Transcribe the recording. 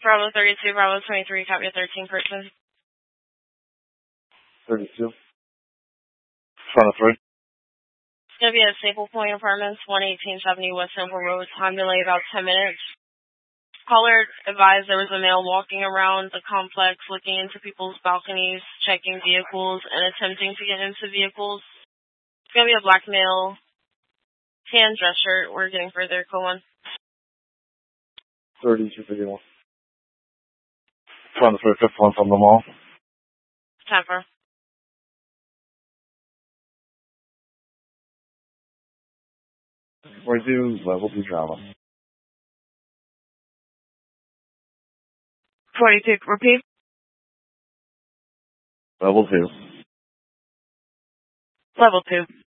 Bravo 32, Bravo 23, copy a 13 person. 32. Front of 3. It's going to be at Staple Point Apartments, 11870 West Temple Road. Time delay about 10 minutes. Caller advised there was a male walking around the complex, looking into people's balconies, checking vehicles, and attempting to get into vehicles. It's going to be a black male, tan dress shirt. We're getting further. Go on. 3251. Front of 3, 5th one from the mall. Time for. We're due level 2 drama. 22, repeat. Level 2. Level 2.